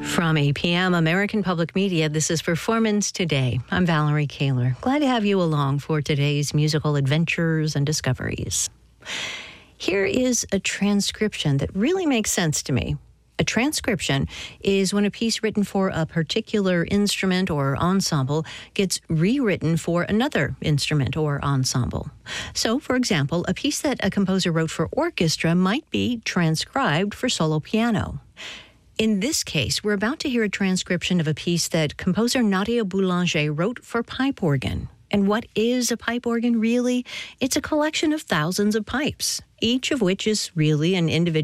From APM, American Public Media, this is Performance Today. I'm Valerie Kaler. Glad to have you along for today's musical adventures and discoveries. Here is a transcription that really makes sense to me. A transcription is when a piece written for a particular instrument or ensemble gets rewritten for another instrument or ensemble. So, for example, a piece that a composer wrote for orchestra might be transcribed for solo piano. In this case, we're about to hear a transcription of a piece that composer Nadia Boulanger wrote for pipe organ. And what is a pipe organ, really? It's a collection of thousands of pipes, each of which is really an individual